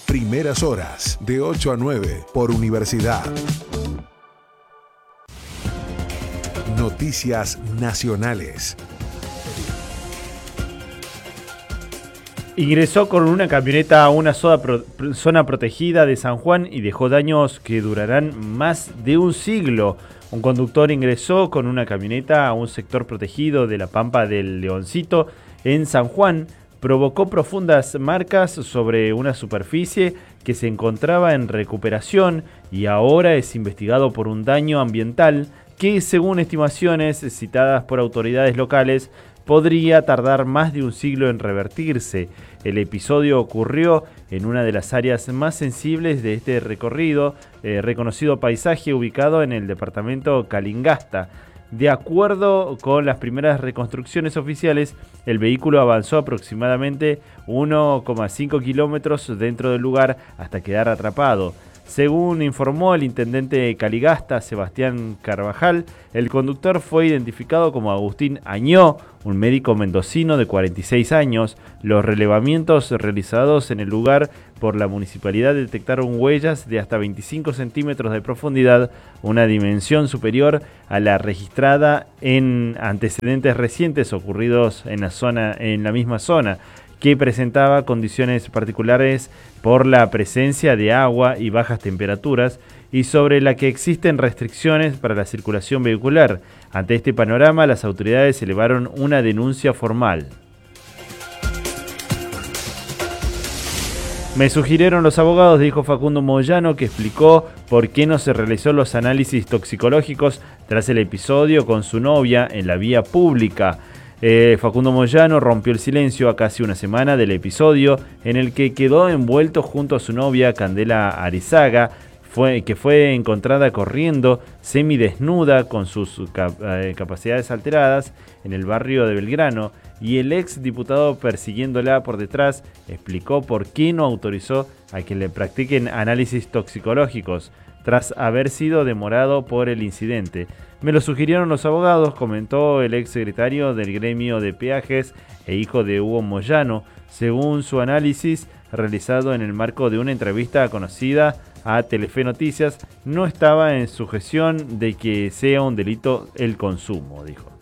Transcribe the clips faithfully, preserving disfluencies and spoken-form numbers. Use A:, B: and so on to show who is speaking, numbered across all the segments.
A: Primeras horas, de ocho a nueve, por Universidad. Noticias nacionales.
B: Ingresó con una camioneta a una zona, pro, zona protegida de San Juan y dejó daños que durarán más de un siglo. Un conductor ingresó con una camioneta a un sector protegido de la Pampa del Leoncito en San Juan, provocó profundas marcas sobre una superficie que se encontraba en recuperación y ahora es investigado por un daño ambiental que, según estimaciones citadas por autoridades locales, podría tardar más de un siglo en revertirse. El episodio ocurrió en una de las áreas más sensibles de este recorrido, eh, reconocido paisaje ubicado en el departamento Calingasta. De acuerdo con las primeras reconstrucciones oficiales, el vehículo avanzó aproximadamente uno coma cinco kilómetros dentro del lugar hasta quedar atrapado. Según informó el intendente de Calingasta, Sebastián Carvajal, el conductor fue identificado como Agustín Añó, un médico mendocino de cuarenta y seis años. Los relevamientos realizados en el lugar por la municipalidad detectaron huellas de hasta veinticinco centímetros de profundidad, una dimensión superior a la registrada en antecedentes recientes ocurridos en la zona, en la misma zona, que presentaba condiciones particulares por la presencia de agua y bajas temperaturas y sobre la que existen restricciones para la circulación vehicular. Ante este panorama, las autoridades elevaron una denuncia formal. Me sugirieron los abogados, dijo Facundo Moyano, que explicó por qué no se realizó los análisis toxicológicos tras el episodio con su novia en la vía pública. Eh, Facundo Moyano rompió el silencio a casi una semana del episodio en el que quedó envuelto junto a su novia Candela Arizaga, fue, que fue encontrada corriendo semidesnuda con sus cap eh, capacidades alteradas en el barrio de Belgrano, y el ex diputado, persiguiéndola por detrás, explicó por qué no autorizó a que le practiquen análisis toxicológicos tras haber sido demorado por el incidente. Me lo sugirieron los abogados, comentó el ex secretario del gremio de peajes e hijo de Hugo Moyano, según su análisis realizado en el marco de una entrevista conocida a Telefe Noticias. No estaba en sujeción de que sea un delito el consumo, dijo.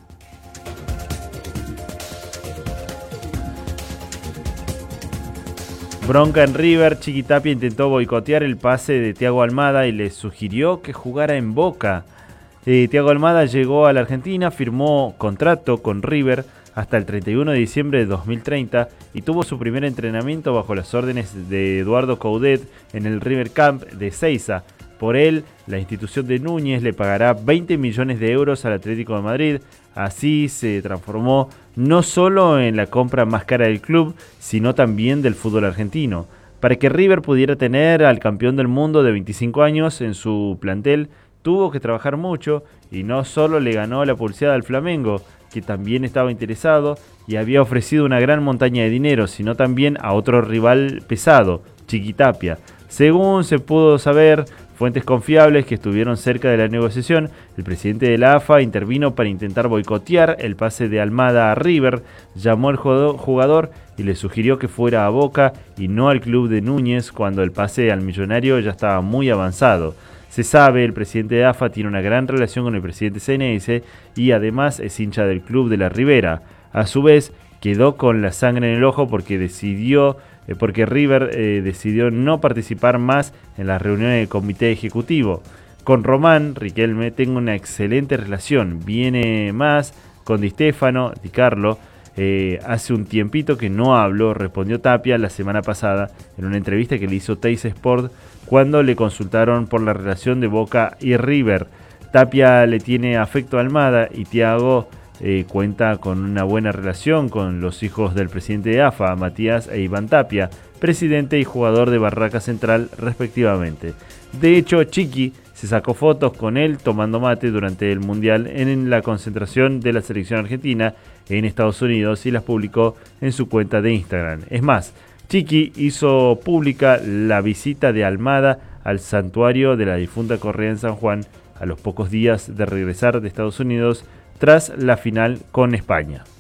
B: Bronca en River. Chiqui Tapia intentó boicotear el pase de Thiago Almada y le sugirió que jugara en Boca. Eh, Thiago Almada llegó a la Argentina, firmó contrato con River hasta el treinta y uno de diciembre de dos mil treinta y tuvo su primer entrenamiento bajo las órdenes de Eduardo Coudet en el River Camp de Seiza. Por él, la institución de Núñez le pagará veinte millones de euros al Atlético de Madrid. Así se transformó no solo en la compra más cara del club, sino también del fútbol argentino. Para que River pudiera tener al campeón del mundo de veinticinco años en su plantel, tuvo que trabajar mucho y no solo le ganó la pulseada al Flamengo, que también estaba interesado y había ofrecido una gran montaña de dinero, sino también a otro rival pesado, Chiqui Tapia. Según se pudo saber, fuentes confiables que estuvieron cerca de la negociación, el presidente de la A F A intervino para intentar boicotear el pase de Almada a River, llamó al jugador y le sugirió que fuera a Boca y no al club de Núñez cuando el pase al millonario ya estaba muy avanzado. Se sabe, el presidente de A F A tiene una gran relación con el presidente C N S y además es hincha del club de la Ribera. A su vez, quedó con la sangre en el ojo porque decidió, eh, porque River eh, decidió no participar más en las reuniones del comité ejecutivo. Con Román Riquelme tengo una excelente relación, viene más con Di Stefano, Di Carlo. Eh, hace un tiempito que no hablo, respondió Tapia la semana pasada en una entrevista que le hizo Teis Sport cuando le consultaron por la relación de Boca y River. Tapia le tiene afecto a Almada y Thiago eh, cuenta con una buena relación con los hijos del presidente de A F A, Matías e Iván Tapia, presidente y jugador de Barraca Central respectivamente. De hecho, Chiqui se sacó fotos con él tomando mate durante el Mundial en la concentración de la selección argentina en Estados Unidos y las publicó en su cuenta de Instagram. Es más, Chiqui hizo pública la visita de Almada al santuario de la difunta Correa en San Juan a los pocos días de regresar de Estados Unidos tras la final con España.